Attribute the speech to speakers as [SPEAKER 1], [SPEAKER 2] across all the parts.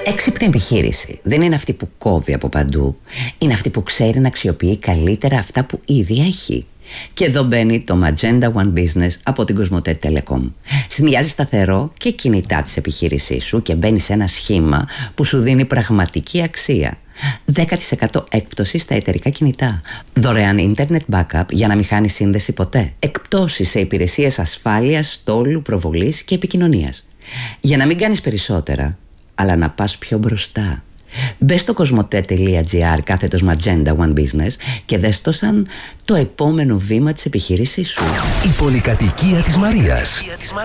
[SPEAKER 1] Έξυπνη επιχείρηση δεν είναι αυτή που κόβει από παντού. Είναι αυτή που ξέρει να αξιοποιεί καλύτερα αυτά που ήδη έχει. Και εδώ μπαίνει το Magenta One Business από την Cosmote Telecom. Συνδυάζει σταθερό και κινητά της επιχείρησής σου και μπαίνει σε ένα σχήμα που σου δίνει πραγματική αξία. 10% έκπτωση στα εταιρικά κινητά. Δωρεάν internet backup για να μην χάνει σύνδεση ποτέ. Εκπτώσεις σε υπηρεσίες ασφάλειας, στόλου, προβολής και επικοινωνίας. Για να μην κάνεις περισσότερα, αλλά να πας πιο μπροστά. Μπες στο cosmote.gr Magenta One Business και δες το σαν το επόμενο βήμα της επιχείρησής σου.
[SPEAKER 2] Η πολυκατοικία της Μαρίας.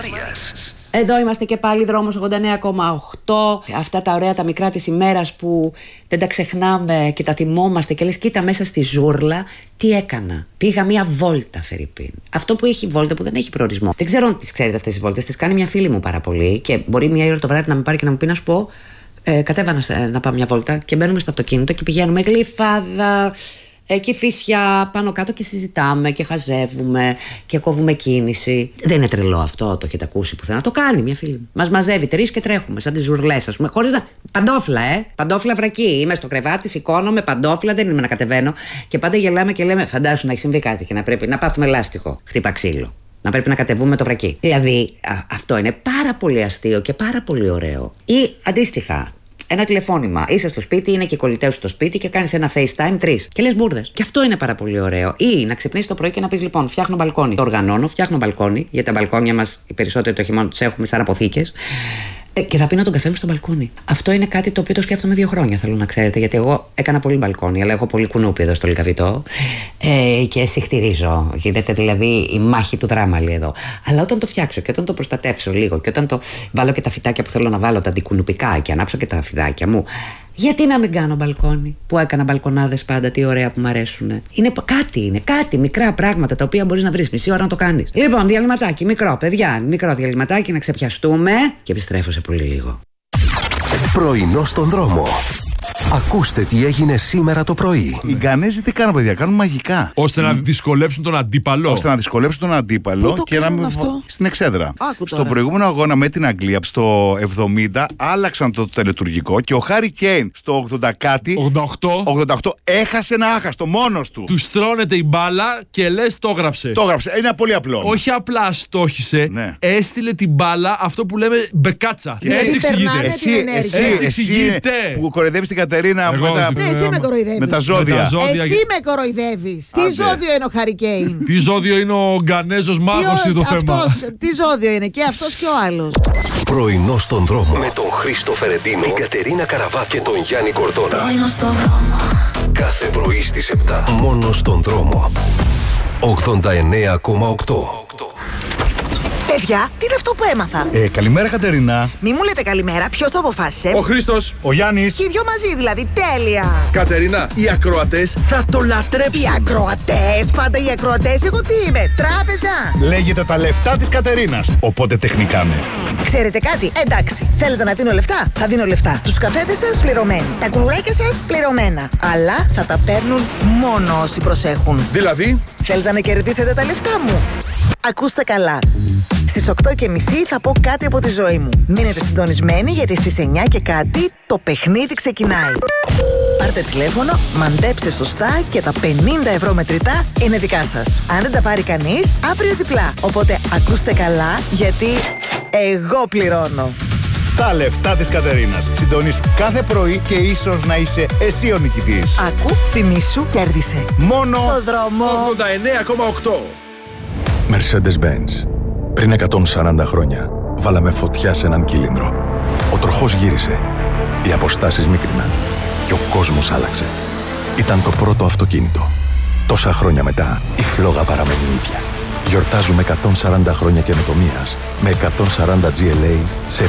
[SPEAKER 1] Εδώ είμαστε και πάλι, δρόμος 89,8. Αυτά τα ωραία τα μικρά της ημέρας που δεν τα ξεχνάμε και τα θυμόμαστε και λες κοίτα μέσα στη ζούρλα τι έκανα. Πήγα μία βόλτα, φερρυπίν. Αυτό που έχει βόλτα που δεν έχει προορισμό. Δεν ξέρω αν τις ξέρετε αυτές τις βόλτες. Τις κάνει μια φίλη μου πάρα πολύ και μπορεί μία ώρα το βράδυ να με πάρει και να μου πει να σου πω κατέβα να πάω μια βόλτα και μπαίνουμε στο αυτοκίνητο και πηγαίνουμε Γλυφάδα, Κηφισιά, πάνω κάτω και συζητάμε και χαζεύουμε και κόβουμε κίνηση. Δεν είναι τρελό αυτό, το έχετε ακούσει πουθενά. Το κάνει μια φίλη μου. Μας μαζεύει 3 και τρέχουμε, σαν τις ζουρλές, ας πούμε. Χωρίς να. Παντόφλα, παντόφλα βρακή. Είμαι στο κρεβάτι, σηκώνομαι, παντόφλα, δεν είμαι να κατεβαίνω. Και πάντα γελάμε και λέμε, φαντάσου να έχει συμβεί κάτι και να πρέπει να πάθουμε λάστιχο. Χτύπα ξύλο. Να πρέπει να κατεβούμε το βρακί. Δηλαδή, αυτό είναι πάρα πολύ αστείο και πάρα πολύ ωραίο. Ή αντίστοιχα. Ένα τηλεφώνημα. Είσαι στο σπίτι, είναι και οι κολλητές σου στο σπίτι και κάνεις ένα FaceTime 3. Και λες μπουρδες. Και αυτό είναι πάρα πολύ ωραίο. Ή να ξυπνήσεις το πρωί και να πεις λοιπόν: φτιάχνω μπαλκόνι. Το οργανώνω, φτιάχνω μπαλκόνι, γιατί τα μπαλκόνια μας οι περισσότεροι το χειμώνα τους έχουμε σαν αποθήκες. Και θα πίνω τον καφέ μου στο μπαλκόνι. Αυτό είναι κάτι το οποίο το σκέφτομαι 2 χρόνια, θέλω να ξέρετε. Γιατί εγώ έκανα πολύ μπαλκόνι, αλλά έχω πολύ κουνούπι εδώ στο Λυκαβητό. Και συχτηρίζω. Γίνεται δηλαδή η μάχη του δράμαλη εδώ. Αλλά όταν το φτιάξω και όταν το προστατεύσω λίγο και όταν το βάλω και τα φυτάκια που θέλω να βάλω, τα αντικουνουπικά και ανάψω και τα φυτάκια μου. Γιατί να μην κάνω μπαλκόνι, που έκανα μπαλκονάδες πάντα, τι ωραία που μου αρέσουν. Είναι κάτι, μικρά πράγματα τα οποία μπορείς να βρεις μισή ώρα να το κάνεις. Λοιπόν, διαλυματάκι, μικρό, παιδιά, μικρό διαλυματάκι να ξεπιαστούμε και επιστρέφω σε πολύ λίγο.
[SPEAKER 2] Πρωινό στον δρόμο. Ακούστε τι έγινε σήμερα το πρωί.
[SPEAKER 3] Οι Γκανέζοι τι κάνουν, παιδιά, κάνουν μαγικά.
[SPEAKER 4] Ώστε να δυσκολέψουν τον αντίπαλο.
[SPEAKER 3] Ώστε να δυσκολέψουν τον αντίπαλο και να μην. Στην Εξέδρα. Στον προηγούμενο αγώνα με την Αγγλία, στο 70, άλλαξαν το τελετουργικό και ο Χάρι Κέιν στο 80 κάτι. 88 έχασε ένα άχαστο μόνος του.
[SPEAKER 4] Του στρώνεται η μπάλα και λες το έγραψε.
[SPEAKER 3] Το έγραψε. Είναι πολύ απλό.
[SPEAKER 4] Όχι απλά στόχισε,
[SPEAKER 3] ναι.
[SPEAKER 4] Έστειλε την μπάλα αυτό που λέμε μπεκάτσα. Έτσι εξηγείται.
[SPEAKER 3] Εσύ εξηγείται. Που κοροϊδεύει την Κατερίνα με τα ζώδια.
[SPEAKER 5] Εσύ με κοροϊδεύεις. Τι ζώδιο είναι ο Χάρι Κέιν?
[SPEAKER 4] Τι ζώδιο είναι ο Γκανέζος μάγος είναι το θέμα.
[SPEAKER 5] Τι ζώδιο είναι και αυτός και ο άλλος.
[SPEAKER 2] Πρωινό στον δρόμο με τον Χρήστο Φερεντίνο, την Κατερίνα Καραβά και τον Γιάννη Κορδόνα.
[SPEAKER 6] Πρωινό στον δρόμο.
[SPEAKER 2] Κάθε πρωί στις 7. Μόνο στον δρόμο. 89,8.
[SPEAKER 5] Παιδιά, τι είναι αυτό που έμαθα?
[SPEAKER 3] Καλημέρα, Κατερίνα.
[SPEAKER 5] Μη μου λέτε καλημέρα, ποιος το αποφάσισε?
[SPEAKER 4] Ο Χρήστος.
[SPEAKER 3] Ο Γιάννης.
[SPEAKER 5] Και οι δυο μαζί δηλαδή, τέλεια.
[SPEAKER 4] Κατερίνα, οι ακροατές θα το λατρέψουν.
[SPEAKER 5] Οι ακροατές, πάντα οι ακροατές. Εγώ τι είμαι, τράπεζα?
[SPEAKER 3] Λέγεται τα λεφτά της Κατερίνας, οπότε τεχνικά ναι.
[SPEAKER 5] Ξέρετε κάτι, εντάξει, θέλετε να δίνω λεφτά, θα δίνω λεφτά. Τους καφέδες σας πληρωμένοι, τα κουλουράκια σας πληρωμένα. Αλλά θα τα παίρνουν μόνο όσοι προσέχουν.
[SPEAKER 4] Δηλαδή?
[SPEAKER 5] Θέλετε να κερδίσετε τα λεφτά μου? Ακούστε καλά. Στις 8:30 θα πω κάτι από τη ζωή μου. Μείνετε συντονισμένοι γιατί στις 9 και κάτι το παιχνίδι ξεκινάει. Πάρτε τηλέφωνο, μαντέψτε σωστά και τα 50 ευρώ μετρητά είναι δικά σας. Αν δεν τα πάρει κανείς, αύριο διπλά. Οπότε ακούστε καλά γιατί εγώ πληρώνω.
[SPEAKER 3] Τα λεφτά της Κατερίνας. Συντονίσου κάθε πρωί και ίσως να είσαι εσύ ο νικητής.
[SPEAKER 5] Ακού, θυμήσου, κέρδισε.
[SPEAKER 3] Μόνο
[SPEAKER 5] στο δρόμο.
[SPEAKER 4] 89,8.
[SPEAKER 7] Mercedes-Benz. Πριν 140 χρόνια, βάλαμε φωτιά σε έναν κύλινδρο. Ο τροχός γύρισε, οι αποστάσεις μίκριναν και ο κόσμος άλλαξε. Ήταν το πρώτο αυτοκίνητο. Τόσα χρόνια μετά, η φλόγα παραμένει ίδια. Γιορτάζουμε 140 χρόνια καινοτομίας με 140 GLA σε